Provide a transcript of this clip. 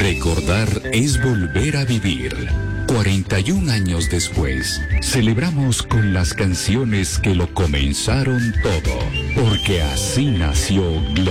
Recordar es volver a vivir. 41 años después, celebramos con las canciones que lo comenzaron todo, porque así nació Gloria.